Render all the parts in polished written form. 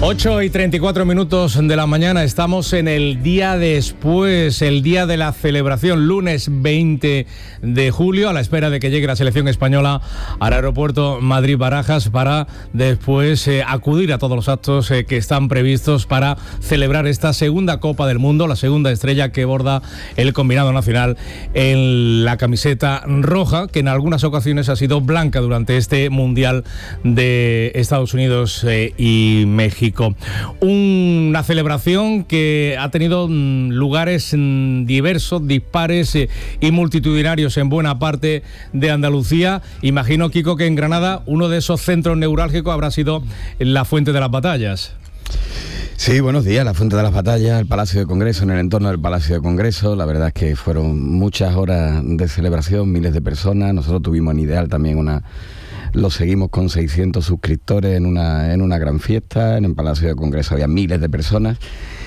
8:34 de la mañana, estamos en el día después, el día de la celebración, lunes 20 de julio, a la espera de que llegue la selección española al aeropuerto Madrid-Barajas para después acudir a todos los actos que están previstos para celebrar esta segunda Copa del Mundo, la segunda estrella que borda el combinado nacional en la camiseta roja, que en algunas ocasiones ha sido blanca durante este Mundial de Estados Unidos y México. Una celebración que ha tenido lugares diversos, dispares y multitudinarios en buena parte de Andalucía. Imagino, Kiko, que en Granada uno de esos centros neurálgicos habrá sido la Fuente de las Batallas. Sí, buenos días. La Fuente de las Batallas, el Palacio de Congreso, en el entorno del Palacio de Congreso. La verdad es que fueron muchas horas de celebración, miles de personas. Nosotros tuvimos en Ideal también lo seguimos con 600 suscriptores en una gran fiesta. En el Palacio de Congreso había miles de personas.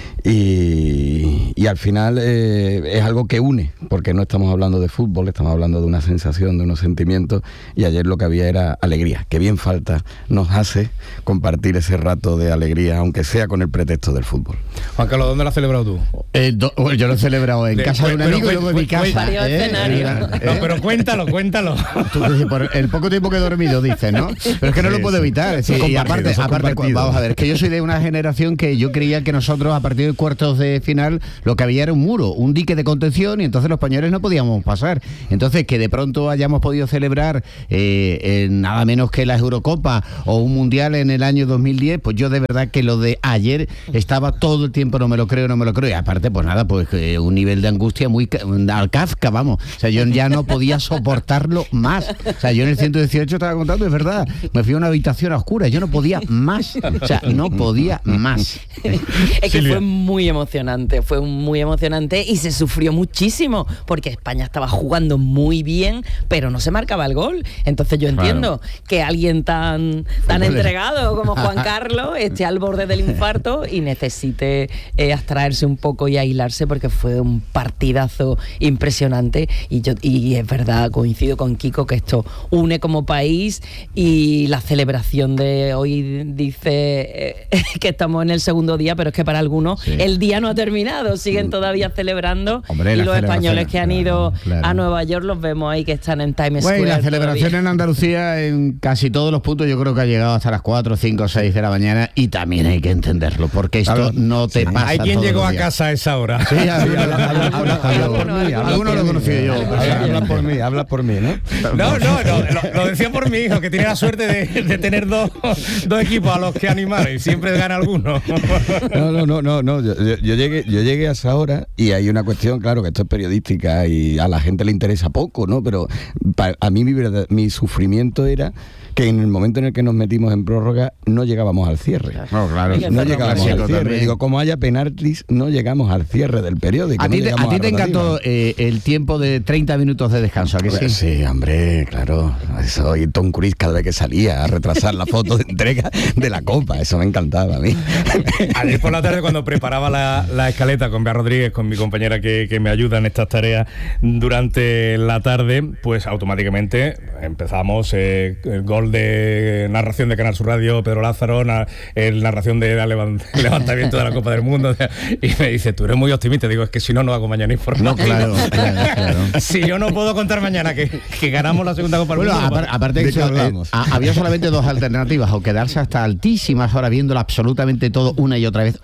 Y al final es algo que une, porque no estamos hablando de fútbol, estamos hablando de una sensación, de unos sentimientos, y ayer lo que había era alegría, que bien falta nos hace compartir ese rato de alegría, aunque sea con el pretexto del fútbol. Juan Carlos, ¿dónde lo has celebrado tú? Yo lo he celebrado en casa de un amigo y luego en mi casa. No, pero cuéntalo. Tú dices, por el poco tiempo que he dormido, dices, ¿no? Pero es que no lo puedo evitar. Sí, y aparte, vamos a ver, es que yo soy de una generación que yo creía que nosotros, a partir de cuartos de final, lo que había era un muro, un dique de contención, y entonces los españoles no podíamos pasar. Entonces, que de pronto hayamos podido celebrar nada menos que la Eurocopa o un Mundial en el año 2010, pues yo de verdad que lo de ayer estaba todo el tiempo, no me lo creo. Y aparte, pues nada, pues un nivel de angustia muy al Kafka, vamos. O sea, yo ya no podía soportarlo más. O sea, yo en el 118 estaba contando, es verdad, me fui a una habitación oscura, yo no podía más. O sea, no podía más. Es que fue muy emocionante y se sufrió muchísimo porque España estaba jugando muy bien, pero no se marcaba el gol. Entonces yo entiendo que alguien tan entregado como Juan Carlos esté al borde del infarto y necesite abstraerse un poco y aislarse, porque fue un partidazo impresionante. Y es verdad, coincido con Kiko, que esto une como país, y la celebración de hoy dice que estamos en el segundo día, pero es que para algunos el día no ha terminado, siguen todavía celebrando. Hombre, y los españoles que han ido a Nueva York los vemos ahí que están en Times Square. La celebración en Andalucía en casi todos los puntos yo creo que ha llegado hasta las 4, 5, 6 de la mañana, y también hay que entenderlo, porque esto no te pasa. Hay quien llegó a casa a esa hora. Sí, habla por mí. Alguno lo conocí yo. Habla por mí, ¿no? No, lo decía por mi hijo, que tiene la suerte de tener dos equipos a los que animar, y siempre gana alguno. No. Yo llegué a esa hora, y hay una cuestión, claro, que esto es periodística y a la gente le interesa poco, ¿no? Pero a mí mi sufrimiento era que en el momento en el que nos metimos en prórroga no llegábamos al cierre. No llegábamos al cierre. Digo, como haya penaltis, no llegamos al cierre del periódico. A ti te encantó el tiempo de 30 minutos de descanso, ¿a que sí? Sí, hombre, claro. Eso, y Tom Cruise cada vez que salía a retrasar la foto de entrega de la Copa, eso me encantaba a mí. Ayer por la tarde, cuando preparaba la escaleta con Bea Rodríguez, con mi compañera que me ayuda en estas tareas durante la tarde, pues automáticamente empezamos el gol de narración de Canal Sur Radio, Pedro Lázaro, el narración de levantamiento de la Copa del Mundo, y me dice, tú eres muy optimista. Digo, es que si no hago mañana informativo. Claro. Si yo no puedo contar mañana que ganamos la segunda Copa del Mundo. Aparte de eso, había solamente dos alternativas: o quedarse hasta altísimas horas viéndolo absolutamente todo una y otra vez,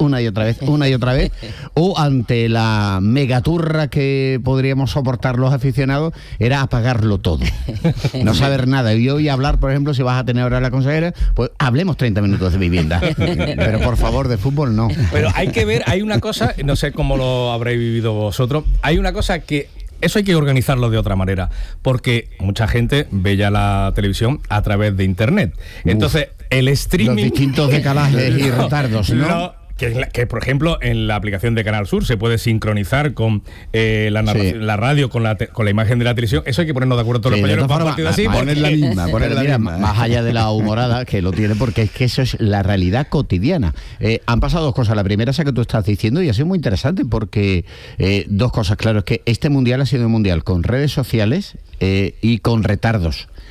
o ante la megaturra que podríamos soportar los aficionados, era apagarlo todo, no saber nada. Y hoy hablar, por ejemplo, si vas a tener ahora la consejera, pues hablemos 30 minutos de vivienda, pero por favor, de fútbol no. Pero hay que ver, hay una cosa, no sé cómo lo habréis vivido vosotros, hay una cosa que eso hay que organizarlo de otra manera, porque mucha gente ve ya la televisión a través de internet. Entonces, el streaming, los distintos decalajes y retardos, ¿no? Que por ejemplo en la aplicación de Canal Sur se puede sincronizar con la radio con la imagen de la televisión. Eso hay que ponernos de acuerdo todos los españoles para un partido así. Poner la misma. Más allá de la humorada, que lo tiene, porque es que eso es la realidad cotidiana. Han pasado dos cosas. La primera es la que tú estás diciendo, y ha sido muy interesante, porque dos cosas. Claro, es que este mundial ha sido un mundial con redes sociales y con retardos.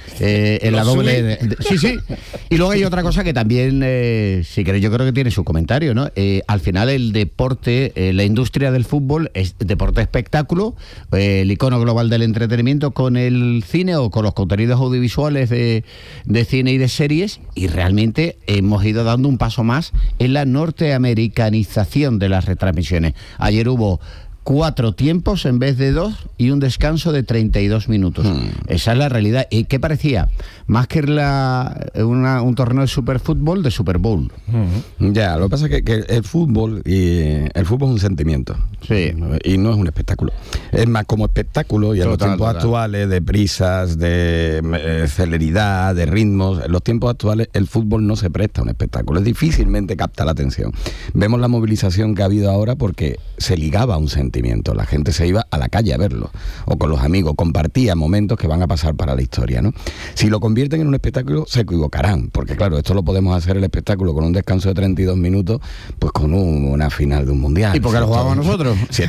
en la doble... Sí. Y luego hay otra cosa que también, si queréis, yo creo que tiene su comentario, ¿no? Al final el deporte, la industria del fútbol es deporte espectáculo, el icono global del entretenimiento con el cine o con los contenidos audiovisuales de cine y de series, y realmente hemos ido dando un paso más en la norteamericanización de las retransmisiones. Ayer hubo 4 tiempos en vez de 2 y un descanso de 32 minutos. Esa es la realidad. ¿Y qué parecía? Más que un torneo de superfútbol, de Super Bowl. Ya, lo que pasa es que el fútbol es un sentimiento. Sí. Y no es un espectáculo. Es más, como espectáculo, y en los tiempos actuales de prisas, de celeridad, de ritmos, en los tiempos actuales el fútbol no se presta a un espectáculo. Es difícilmente capta la atención. Vemos la movilización que ha habido ahora porque se ligaba a un sentimiento. La gente se iba a la calle a verlo, o con los amigos, compartía momentos que van a pasar para la historia, ¿no? Si lo convierten en un espectáculo, se equivocarán, porque claro, esto lo podemos hacer el espectáculo con un descanso de 32 minutos, pues con una final de un mundial. ¿Y por qué lo jugamos nosotros? Si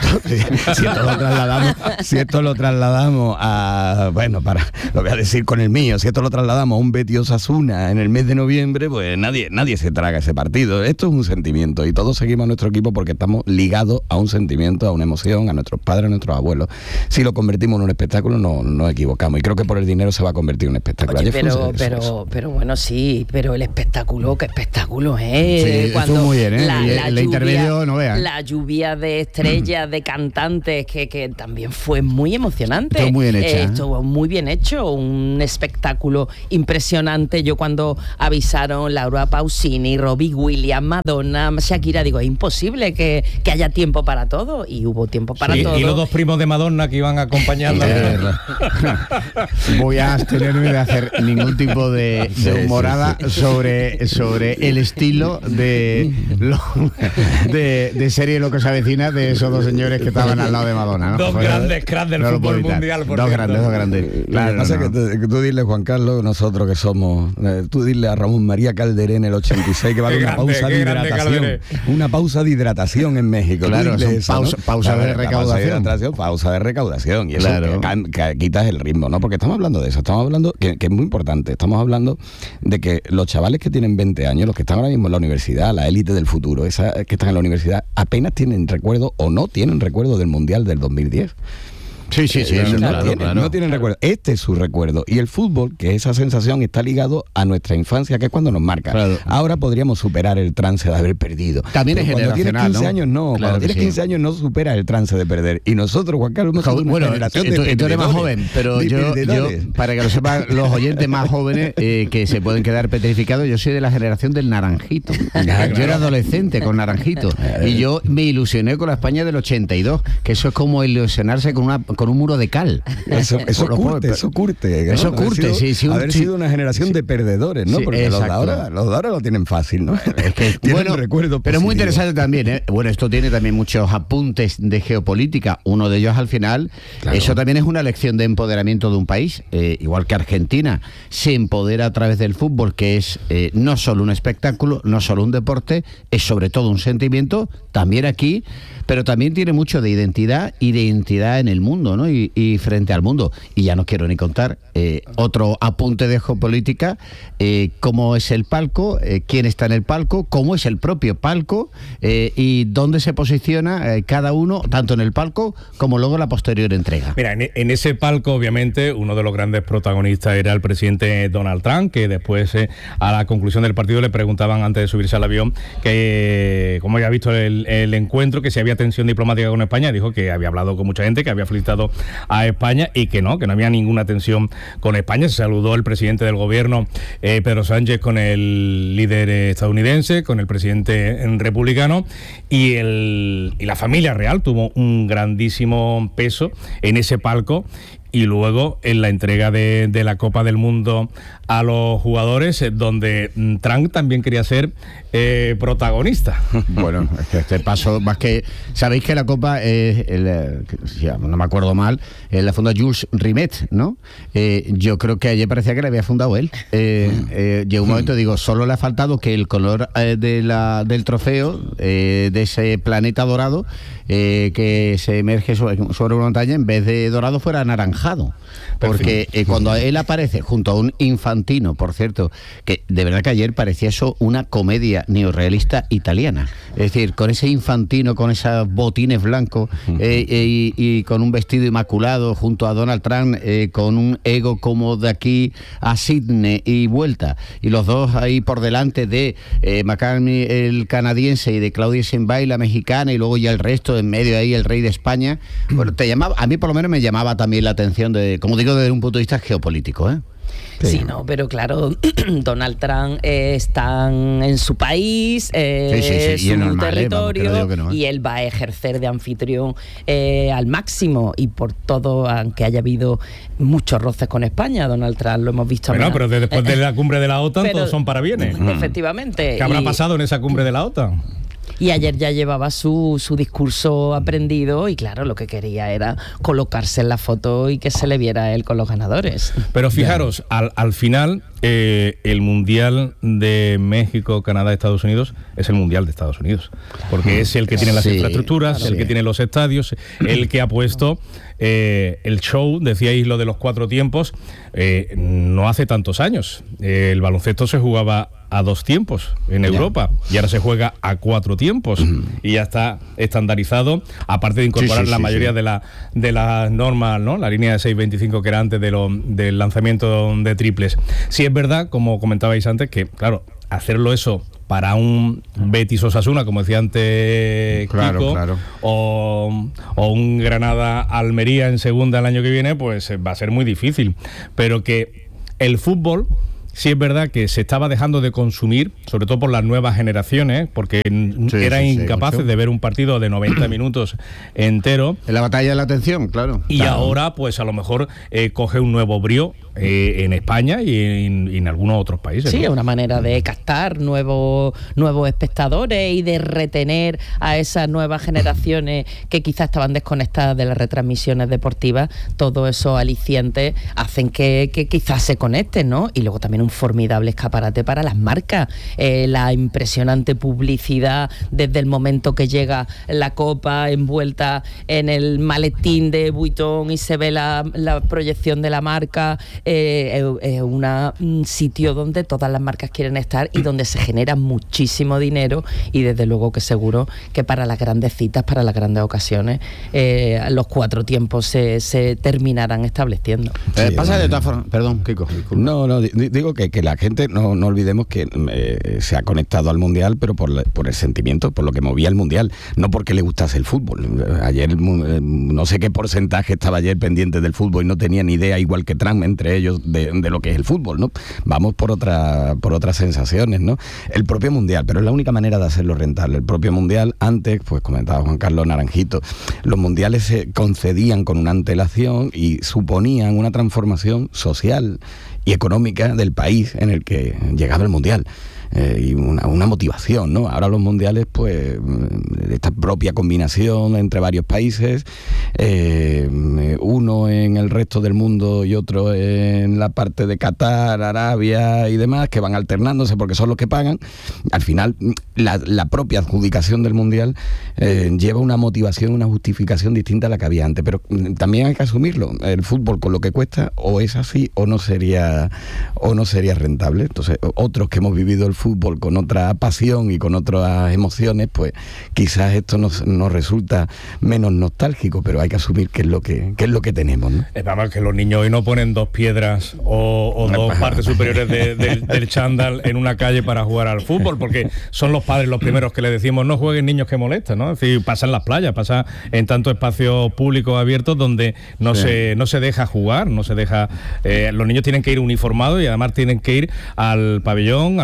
esto lo trasladamos a, bueno, lo voy a decir con el mío, si esto lo trasladamos a un Betis Osasuna en el mes de noviembre, pues nadie se traga ese partido. Esto es un sentimiento y todos seguimos a nuestro equipo porque estamos ligados a un sentimiento, a una emoción, a nuestros padres, a nuestros abuelos. Si lo convertimos en un espectáculo, no nos equivocamos. Y creo que por el dinero se va a convertir en un espectáculo. Oye, pero bueno, sí, pero el espectáculo, ¿qué espectáculo es? Sí, cuando muy bien, ¿eh? la lluvia, intermedio, no vean. La lluvia de estrellas, de cantantes, que también fue muy emocionante. Estuvo muy bien hecha. Estuvo muy bien hecho, un espectáculo impresionante. Yo cuando avisaron Laura Pausini, Robbie Williams, Madonna, Shakira, digo, es imposible que haya tiempo para todo. Y hubo tiempo para todo. Y los 2 primos de Madonna que iban acompañándola. Voy a abstenerme de hacer ningún tipo de humorada sobre el estilo de serie Lo que se avecina de esos 2 señores que estaban al lado de Madonna, ¿no? Dos grandes cracks del fútbol mundial. Dos grandes. Claro, lo que pasa es que tú dile, Juan Carlos, nosotros que somos, tú dile a Ramón María Calderé en el 86 que va a haber una pausa de hidratación. Una pausa de hidratación en México. Claro, pausa de recaudación. Y eso que quitas el ritmo, ¿no? Porque estamos hablando de eso, estamos hablando, que es muy importante, estamos hablando de que los chavales que tienen 20 años, los que están ahora mismo en la universidad, la élite del futuro, esas que están en la universidad, apenas tienen recuerdo o no tienen recuerdo del Mundial del 2010. Sí, no tienen recuerdo. Este es su recuerdo. Y el fútbol, que esa sensación está ligado a nuestra infancia, que es cuando nos marca. Claro. Ahora podríamos superar el trance de haber perdido. También es generacional, cuando tienes 15 años, no. Claro, cuando tienes 15 años no superas el trance de perder. Y nosotros, Juan Carlos, hemos sido una generación de tú eres más joven, pero yo, para que lo sepan los oyentes más jóvenes que se pueden quedar petrificados, yo soy de la generación del Naranjito. Yo era adolescente con Naranjito. Y yo me ilusioné con la España del 82, que eso es como ilusionarse con un muro de cal. Eso curte, haber sido una generación de perdedores, ¿no? Sí, porque los de ahora lo tienen fácil, ¿no? Es que bueno, recuerdo pero es muy interesante también, ¿eh? Bueno, esto tiene también muchos apuntes de geopolítica. Uno de ellos al final, eso también es una lección de empoderamiento de un país, igual que Argentina se empodera a través del fútbol, que es no solo un espectáculo, no solo un deporte, es sobre todo un sentimiento, también aquí, pero también tiene mucho de identidad y de identidad en el mundo, ¿no? Y frente al mundo. Y ya no quiero ni contar otro apunte de geopolítica, cómo es el palco, quién está en el palco, cómo es el propio palco y dónde se posiciona cada uno, tanto en el palco como luego en la posterior entrega. Mira, en ese palco, obviamente, uno de los grandes protagonistas era el presidente Donald Trump, que después, a la conclusión del partido, le preguntaban antes de subirse al avión que cómo había visto el encuentro, que si había tensión diplomática con España. Dijo que había hablado con mucha gente, que había felicitado a España y que no había ninguna tensión con España. Se saludó el presidente del gobierno, Pedro Sánchez, con el líder estadounidense, con el presidente republicano, y la familia real tuvo un grandísimo peso en ese palco. Y luego en la entrega de la Copa del Mundo a los jugadores, donde Trump también quería ser protagonista. Bueno, es que este paso, más que... Sabéis que la Copa es, no me acuerdo mal, la funda Jules Rimet, ¿no? Yo creo que ayer parecía que la había fundado él. Llegó un momento, digo, solo le ha faltado que el color del trofeo, de ese planeta dorado, que se emerge sobre una montaña, en vez de dorado fuera anaranjado. Porque cuando él aparece junto a un Infantino, por cierto, que de verdad que ayer parecía eso una comedia neorrealista italiana. Es decir, con ese Infantino, con esos botines blancos y con un vestido inmaculado junto a Donald Trump, con un ego como de aquí a Sydney y vuelta. Y los dos ahí por delante de McCartney, el canadiense, y de Claudia Sheinbaum, la mexicana, y luego ya el resto, en medio ahí el rey de España. Bueno, a mí por lo menos me llamaba también la atención, como digo, desde un punto de vista geopolítico, ¿eh? Sí, no, pero claro, Donald Trump está en su país, su territorio, vamos, no, y él va a ejercer de anfitrión al máximo, y por todo, aunque haya habido muchos roces con España, Donald Trump lo hemos visto. Bueno, pero después de la cumbre de la OTAN todos son parabienes. Efectivamente. ¿Qué habrá pasado en esa cumbre de la OTAN? Y ayer ya llevaba su discurso aprendido, y claro, lo que quería era colocarse en la foto y que se le viera a él con los ganadores. Pero fijaros, al final, el Mundial de México, Canadá, Estados Unidos es el Mundial de Estados Unidos, porque es el que tiene las infraestructuras, el que tiene los estadios, el que ha puesto el show. Decíais lo de los 4 tiempos, no hace tantos años. El baloncesto se jugaba a 2 tiempos en Europa, y ahora se juega a 4 tiempos, y ya está estandarizado, aparte de incorporar la mayoría de las normas, ¿no? La línea de 6.25 que era antes del lanzamiento de triples. Sí es verdad, como comentabais antes, que claro, hacerlo eso para un Betis Osasuna, como decía antes Kiko, o un Granada Almería en segunda el año que viene, pues va a ser muy difícil. Pero que el fútbol, sí es verdad que se estaba dejando de consumir, sobre todo por las nuevas generaciones, porque eran incapaces de ver un partido de 90 minutos entero. En la batalla de la atención, claro. Y ahora, pues a lo mejor coge un nuevo brío en España y en algunos otros países. Sí, ¿no? Es una manera de captar nuevos espectadores y de retener a esas nuevas generaciones que quizás estaban desconectadas de las retransmisiones deportivas. Todos esos alicientes hacen que quizás se conecten, ¿no? Y luego también un formidable escaparate para las marcas. La impresionante publicidad desde el momento que llega la copa envuelta en el maletín de Vuitton y se ve la proyección de la marca. Es un sitio donde todas las marcas quieren estar y donde se genera muchísimo dinero, y desde luego que seguro que para las grandes citas, para las grandes ocasiones, los 4 tiempos se terminarán estableciendo. Pasa de todas formas, perdón, Kiko. No, digo que la gente no olvidemos que se ha conectado al Mundial, pero por el sentimiento, por lo que movía el Mundial, no porque le gustase el fútbol. Ayer no sé qué porcentaje estaba ayer pendiente del fútbol y no tenía ni idea, igual que Trump, entre ellos, de lo que es el fútbol, ¿no? Vamos por otras sensaciones, ¿no? El propio Mundial, pero es la única manera de hacerlo rentable. El propio Mundial, antes, pues comentaba Juan Carlos Naranjito, los mundiales se concedían con una antelación y suponían una transformación social y económica del país en el que llegaba el Mundial. Y una motivación, ¿no? Ahora los mundiales, pues, esta propia combinación entre varios países, uno en el resto del mundo y otro en la parte de Qatar, Arabia y demás, que van alternándose porque son los que pagan. Al final, la propia adjudicación del mundial lleva una motivación, una justificación distinta a la que había antes, pero también hay que asumirlo. El fútbol, con lo que cuesta, o es así o no sería rentable. Entonces, otros que hemos vivido el fútbol con otra pasión y con otras emociones, pues quizás esto nos resulta menos nostálgico, pero hay que asumir que es lo que tenemos, ¿no? Es verdad que los niños hoy no ponen 2 piedras o 2 partes superiores del chándal en una calle para jugar al fútbol, porque son los padres los primeros que le decimos no jueguen, niños, que molestan, ¿no? Es decir, pasa en las playas, pasa en tantos espacios públicos abiertos donde no se deja jugar, no se deja. Los niños tienen que ir uniformados y además tienen que ir al pabellón, al colegio,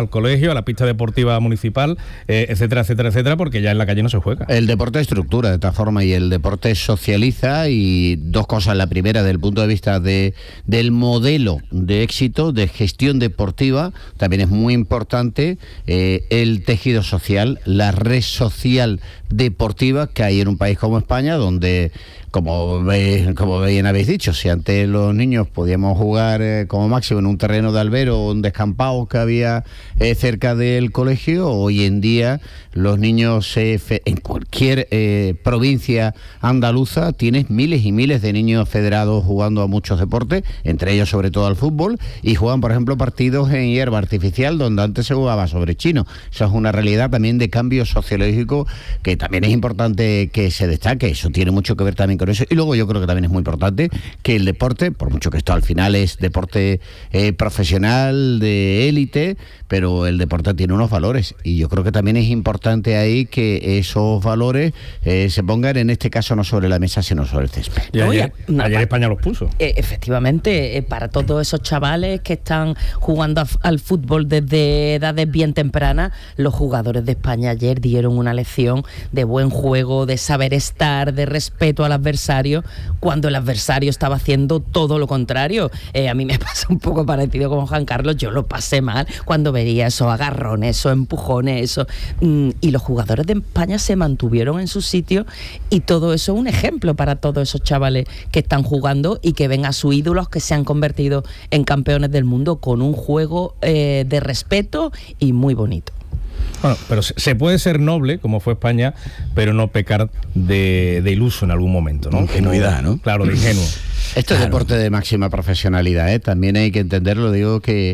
a la pista deportiva municipal, etcétera, etcétera, etcétera, porque ya en la calle no se juega. El deporte estructura de esta forma y el deporte socializa, y dos cosas. La primera, desde el punto de vista del modelo de éxito, de gestión deportiva, también es muy importante el tejido social, la red social deportiva que hay en un país como España, donde, como bien habéis dicho, si antes los niños podíamos jugar como máximo en un terreno de albero o un descampado que había cerca del colegio, hoy en día los niños en cualquier provincia andaluza tienes miles y miles de niños federados jugando a muchos deportes, entre ellos sobre todo al fútbol, y juegan, por ejemplo, partidos en hierba artificial donde antes se jugaba sobre chino. Eso es una realidad también de cambio sociológico que también es importante que se destaque. Eso tiene mucho que ver también con eso. Y luego yo creo que también es muy importante que el deporte, por mucho que esto al final es deporte profesional de élite, pero el deporte tiene unos valores, y yo creo que también es importante ahí que esos valores se pongan, en este caso, no sobre la mesa, sino sobre el césped. Y ayer España los puso. Efectivamente, para todos esos chavales que están jugando al fútbol desde edades bien tempranas, los jugadores de España ayer dieron una lección de buen juego, de saber estar, de respeto al adversario, cuando el adversario estaba haciendo todo lo contrario. A mí me pasa un poco parecido con Juan Carlos. Yo lo pasé mal cuando veía esos agarrones, esos empujones, y los jugadores de España se mantuvieron en su sitio, y todo eso es un ejemplo para todos esos chavales que están jugando y que ven a sus ídolos que se han convertido en campeones del mundo con un juego de respeto y muy bonito. Bueno, pero se puede ser noble, como fue España, pero no pecar de iluso en algún momento, ¿no? Ingenuidad, ¿no? Claro, de ingenuo. Esto es deporte de máxima profesionalidad, ¿eh? También hay que entenderlo. Digo que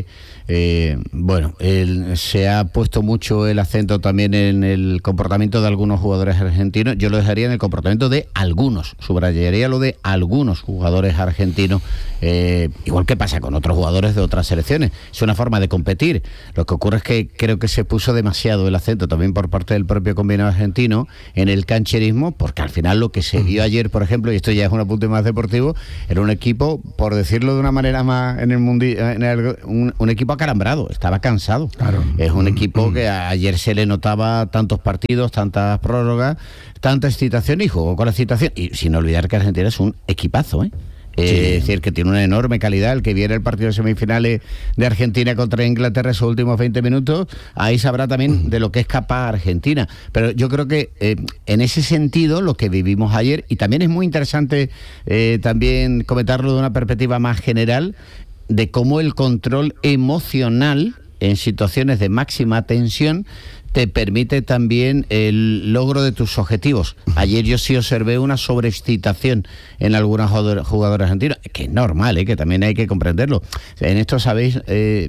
se ha puesto mucho el acento también en el comportamiento de algunos jugadores argentinos. Yo lo dejaría en el comportamiento de algunos, subrayaría lo de algunos jugadores argentinos, igual que pasa con otros jugadores de otras selecciones. Es una forma de competir. Lo que ocurre es que creo que se puso demasiado el acento también por parte del propio combinado argentino en el cancherismo, porque al final lo que se vio ayer, por ejemplo, y esto ya es un apunte más deportivo, era un equipo, por decirlo de una manera más en el mundial, un equipo acalambrado, estaba cansado. Claro. Es un equipo que ayer se le notaba tantos partidos, tantas prórrogas, tanta excitación, y jugó con la excitación. Y sin olvidar que Argentina es un equipazo, ¿eh? Sí. Es decir, que tiene una enorme calidad. El que viera el partido de semifinales de Argentina contra Inglaterra, esos últimos 20 minutos, ahí sabrá también de lo que es capaz Argentina. Pero yo creo que en ese sentido, lo que vivimos ayer, y también es muy interesante también comentarlo de una perspectiva más general, de cómo el control emocional en situaciones de máxima tensión te permite también el logro de tus objetivos. Ayer yo sí observé una sobreexcitación en algunos jugadores argentinos, que es normal, que también hay que comprenderlo. En esto sabéis,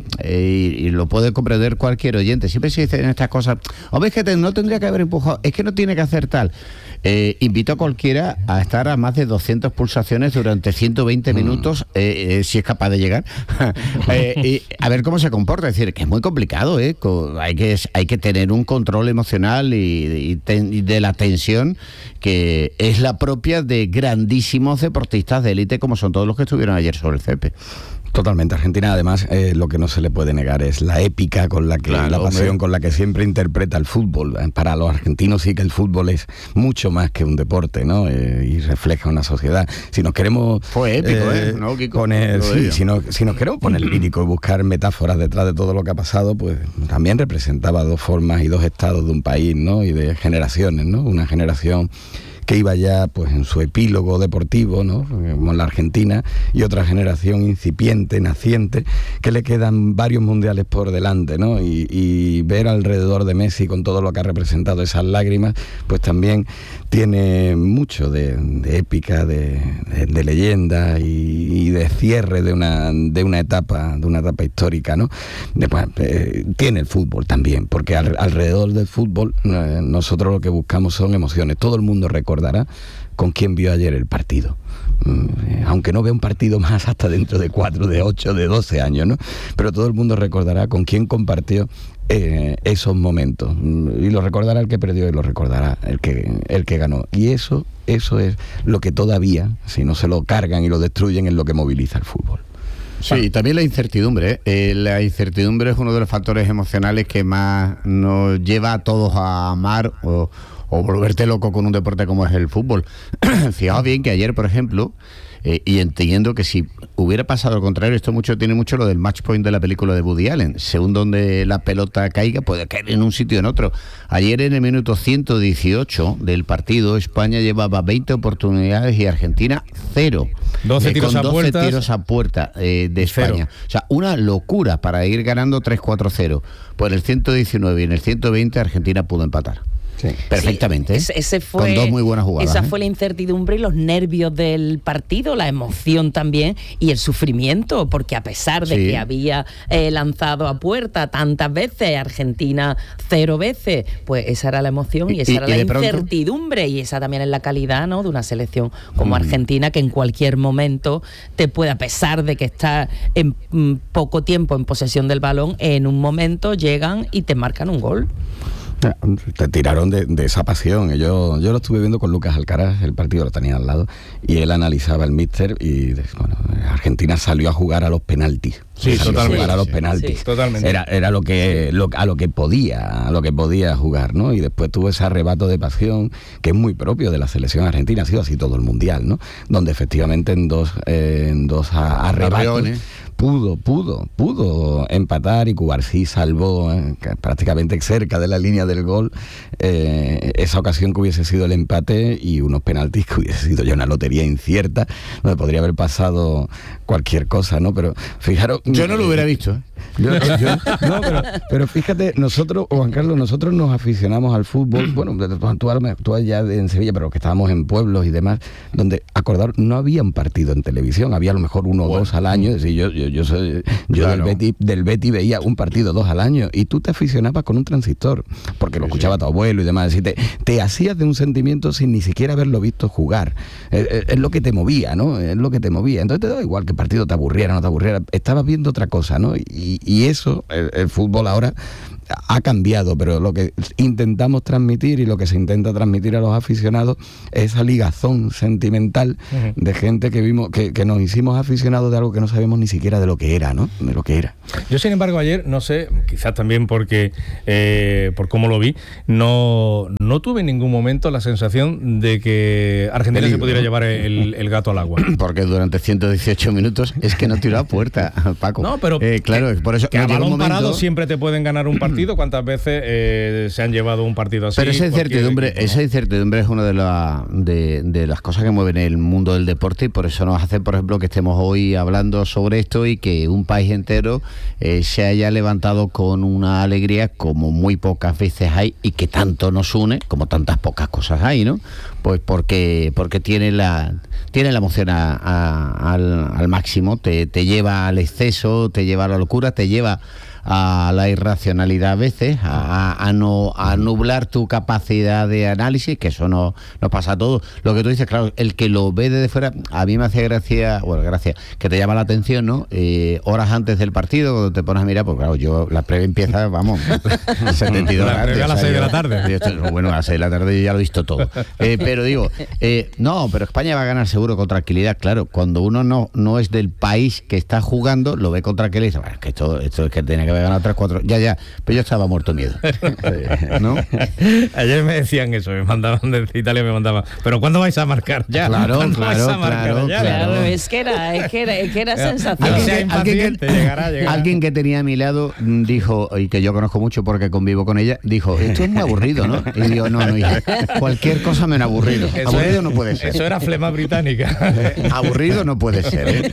y lo puede comprender cualquier oyente, siempre se dicen estas cosas: o ves que no tendría que haber empujado, es que no tiene que hacer tal. Invito a cualquiera a estar a más de 200 pulsaciones durante 120 minutos, si es capaz de llegar, y a ver cómo se comporta. Es decir, que es muy complicado, hay que tener un control emocional y de la tensión, que es la propia de grandísimos deportistas de élite, como son todos los que estuvieron ayer sobre el césped. Totalmente. Argentina, además, lo que no se le puede negar es la épica con la que, la pasión con la que siempre interpreta el fútbol. Para los argentinos sí que el fútbol es mucho más que un deporte, ¿no? Y refleja una sociedad. Si nos queremos... Fue épico, ¿no, Kiko? Si nos queremos poner lírico y buscar metáforas detrás de todo lo que ha pasado, pues también representaba dos formas y dos estados de un país, ¿no? Y de generaciones, ¿no? Una generación que iba ya pues en su epílogo deportivo, ¿no? Como la Argentina, y otra generación incipiente, naciente, que le quedan varios mundiales por delante, ¿no? Y ver alrededor de Messi, con todo lo que ha representado esas lágrimas, pues también tiene mucho de épica, de leyenda y de cierre de una etapa histórica, ¿no? Después, tiene el fútbol también, porque alrededor del fútbol nosotros lo que buscamos son emociones. Todo el mundo recordará con quién vio ayer el partido, aunque no vea un partido más hasta dentro de 4, de 8, de 12 años, ¿no? Pero todo el mundo recordará con quién compartió esos momentos, y lo recordará el que perdió y lo recordará el que ganó, y eso es lo que todavía, si no se lo cargan y lo destruyen, es lo que moviliza el fútbol. Sí, también la incertidumbre. La incertidumbre es uno de los factores emocionales que más nos lleva a todos a amar o volverte loco con un deporte como es el fútbol. Fijaos bien que ayer, por ejemplo, y entiendo que si hubiera pasado al contrario, esto tiene mucho lo del match point de la película de Woody Allen. Según donde la pelota caiga, puede caer en un sitio o en otro. Ayer, en el minuto 118 del partido, España llevaba 20 oportunidades y Argentina 0. 12 tiros a puertas. 12 tiros a puerta de España. O sea, una locura para ir ganando 3-4-0. Pues en el 119 y en el 120 Argentina pudo empatar. Sí. Perfectamente. Sí, ese fue, con dos muy buenas jugadas. Esa fue la incertidumbre y los nervios del partido, la emoción también y el sufrimiento, porque a pesar de que había lanzado a puerta tantas veces, Argentina 0 veces, pues esa era la emoción y esa era la incertidumbre pronto, y esa también es la calidad, ¿no?, de una selección como Argentina, que en cualquier momento te puede, a pesar de que está en poco tiempo en posesión del balón, en un momento llegan y te marcan un gol. Te tiraron de esa pasión. Yo lo estuve viendo con Lucas Alcaraz, el partido lo tenía al lado, y él analizaba el míster y bueno, Argentina salió a jugar a los penaltis. Sí, totalmente. A los penaltis. Sí, totalmente. Era a lo que podía jugar, ¿no? Y después tuvo ese arrebato de pasión que es muy propio de la selección argentina, ha sido así todo el mundial, ¿no? Donde efectivamente en dos arrebatos pudo empatar y Cubarsí salvó prácticamente cerca de la línea del gol esa ocasión que hubiese sido el empate y unos penaltis que hubiese sido ya una lotería incierta donde podría haber pasado cualquier cosa, ¿no? Pero fijaros, yo no lo hubiera visto. No, pero fíjate, nosotros, Juan Carlos, nosotros nos aficionamos al fútbol, bueno, tú allá en Sevilla, pero que estábamos en pueblos y demás, donde, acordar, no había un partido en televisión, había a lo mejor 1 o 2 al año. Es decir, yo del Betis veía un partido 2 al año y tú te aficionabas con un transistor, porque lo escuchaba tu abuelo y demás, y te hacías de un sentimiento sin ni siquiera haberlo visto jugar. Es lo que te movía, ¿no? Es lo que te movía. Entonces te daba igual que el partido te aburriera o no te aburriera, estabas viendo otra cosa, ¿no? Y eso, el fútbol ahora ha cambiado, pero lo que intentamos transmitir y lo que se intenta transmitir a los aficionados es esa ligazón sentimental de gente que nos hicimos aficionados de algo que no sabemos ni siquiera de lo que era, ¿no? De lo que era. Yo, sin embargo, ayer, no sé, quizás también porque por cómo lo vi, no tuve en ningún momento la sensación de que Argentina se pudiera llevar el gato al agua. Porque durante 118 minutos es que no tiró a puerta, Paco. No, pero claro, por eso que a balón parado siempre te pueden ganar un partido. ¿Cuántas veces se han llevado un partido así? Pero esa incertidumbre es una de las cosas que mueven el mundo del deporte, y por eso nos hace, por ejemplo, que estemos hoy hablando sobre esto y que un país entero se haya levantado con una alegría como muy pocas veces hay, y que tanto nos une como tantas pocas cosas hay, ¿no? Pues porque tiene la emoción al máximo, te lleva al exceso, te lleva a la locura, te lleva a la irracionalidad a veces, a nublar tu capacidad de análisis, que eso nos pasa a todos. Lo que tú dices, claro, el que lo ve desde fuera, a mí me hace gracia, que te llama la atención, ¿no? Horas antes del partido, cuando te pones a mirar, pues claro, la previa empieza, 72 horas. La previa a las 6 de la tarde. Bueno, a las 6 de la tarde yo ya lo he visto todo. Pero digo, pero España va a ganar seguro con tranquilidad. Claro, cuando uno no es del país que está jugando, lo ve con tranquilidad. Bueno, es que esto es que tenía que haber ganado 3-4. Ya, pero yo estaba muerto miedo. ¿No? Ayer me decían eso, me mandaban desde Italia, pero ¿cuándo vais a marcar ya? Claro. Es que era sensación. Alguien que tenía a mi lado dijo, y que yo conozco mucho porque convivo con ella, dijo, esto es muy aburrido, ¿no? Y digo, no, hija, cualquier cosa menos aburrido. Aburrido no puede ser. Eso era flema británica. Aburrido no puede ser,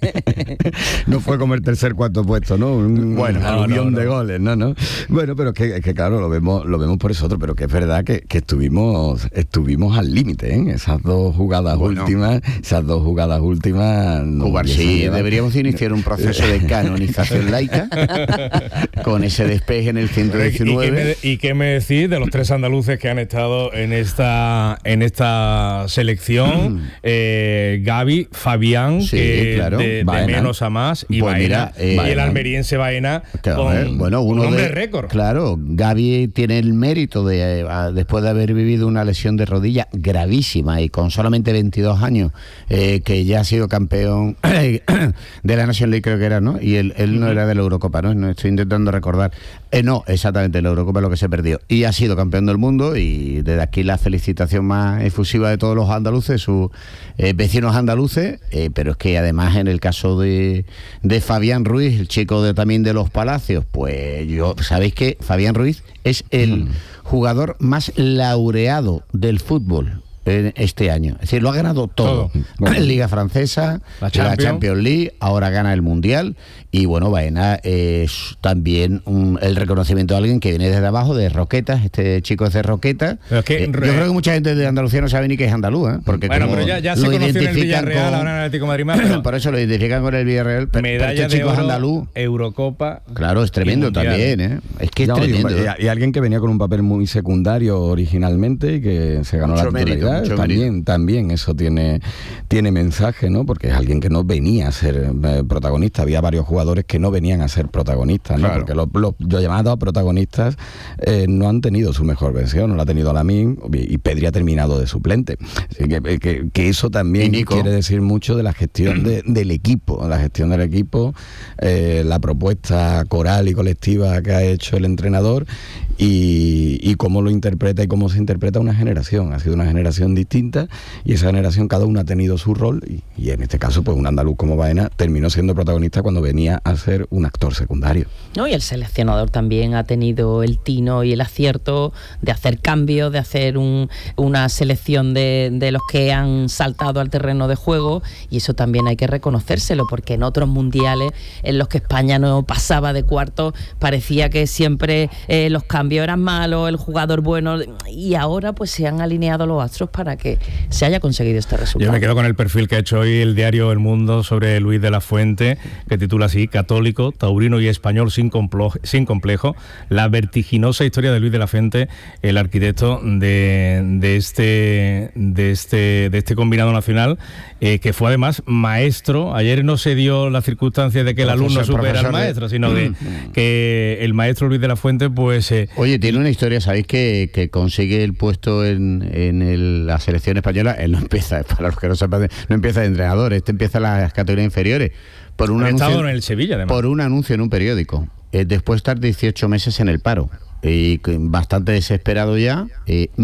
No fue como el tercer, cuarto puesto, ¿no? Aluvión de goles, ¿no? Bueno, pero es que claro, lo vemos por eso otro, pero que es verdad que estuvimos al límite, ¿eh? Esas dos jugadas últimas. Sí, deberíamos iniciar un proceso de canonización laica con ese despeje en el 119. ¿Y qué me decís de los 3 andaluces que han estado en esta selección? Gavi, Fabián, sí, claro, de menos a más, y Baena, y el almeriense Baena, Bueno, un hombre récord. Claro, Gavi tiene el mérito de, después de haber vivido una lesión de rodilla gravísima y con solamente 22 años, que ya ha sido campeón de la National League, creo que era, ¿no? Y él no era de la Eurocopa, ¿no? No estoy intentando recordar. No, exactamente, la Eurocopa es lo que se perdió. Y ha sido campeón del mundo, y desde aquí la felicitación más efusiva de todos los andaluces, sus vecinos andaluces, pero es que además en el caso de Fabián Ruiz, el chico también de los Palacios, pues sabéis que Fabián Ruiz es el jugador más laureado del fútbol este año. Es decir, lo ha ganado todo. Liga Francesa, la Champions League, ahora gana el Mundial. Y bueno, Baena es también el reconocimiento de alguien que viene desde abajo, de Roquetas. Este chico es de Roquetas. Yo creo que mucha gente de Andalucía no sabe ni que es andaluz, ¿eh? Porque bueno, pero ya se conoció en el Villarreal, ahora en el Atlético de Madrid. Pero por eso lo identifican con el Villarreal. Medalla pero este chico de oro, es andaluz. Eurocopa. Claro, es tremendo también, ¿eh? Es que es tremendo. Y alguien que venía con un papel muy secundario originalmente y que se ganó mucho la titularidad. También eso tiene mensaje, ¿no? Porque es alguien que no venía a ser protagonista. Había varios jugadores que no venían a ser protagonistas, ¿no? Claro. Porque los llamados protagonistas no han tenido su mejor versión, no la ha tenido Lamine, y Pedri ha terminado de suplente. Así que eso también quiere decir mucho de la gestión del equipo, la propuesta coral y colectiva que ha hecho el entrenador, y cómo lo interpreta y cómo se interpreta una generación. Ha sido una generación distinta, y esa generación cada uno ha tenido su rol, y en este caso pues un andaluz como Baena terminó siendo protagonista cuando venía a ser un actor secundario. No, y el seleccionador también ha tenido el tino y el acierto de hacer cambios, de hacer una selección de los que han saltado al terreno de juego, y eso también hay que reconocérselo, porque en otros mundiales en los que España no pasaba de cuartos parecía que siempre los cambios eran malos, el jugador bueno, y ahora pues se han alineado los astros para que se haya conseguido este resultado. Yo me quedo con el perfil que ha hecho hoy el diario El Mundo sobre Luis de la Fuente, que titula así: católico, taurino y español sin complejo, la vertiginosa historia de Luis de la Fuente, el arquitecto de este combinado nacional, que fue además maestro. Ayer no se dio la circunstancia de que el alumno supera al maestro, sino que el maestro Luis de la Fuente pues... Oye, tiene una historia, ¿sabéis que consigue el puesto en la selección española? Él no empieza, para los que no sepan, no empieza de entrenador, empieza en las categorías inferiores. Por un anuncio en el Sevilla, además. Por un anuncio en un periódico. Después de estar 18 meses en el paro. Y bastante desesperado ya,